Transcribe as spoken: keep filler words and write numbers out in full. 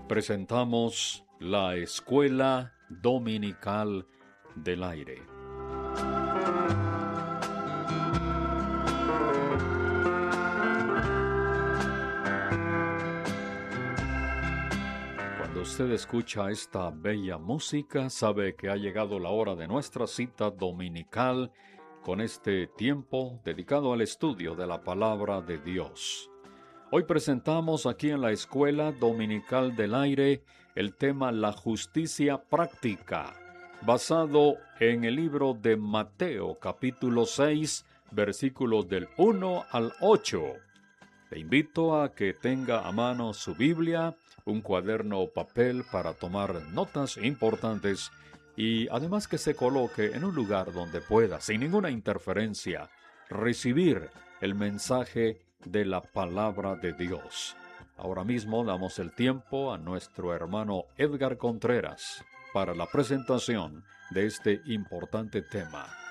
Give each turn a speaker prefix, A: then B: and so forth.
A: presentamos la Escuela Dominical del Aire. Cuando usted escucha esta bella música, sabe que ha llegado la hora de nuestra cita dominical con este tiempo dedicado al estudio de la Palabra de Dios. Hoy presentamos aquí en la Escuela Dominical del Aire el tema La Justicia Práctica, basado en el libro de Mateo, capítulo seis, versículos del uno al ocho. Te invito a que tenga a mano su Biblia, un cuaderno o papel para tomar notas importantes y además que se coloque en un lugar donde pueda, sin ninguna interferencia, recibir el mensaje de la palabra de Dios. Ahora mismo damos el tiempo a nuestro hermano Edgar Contreras para la presentación de este importante tema.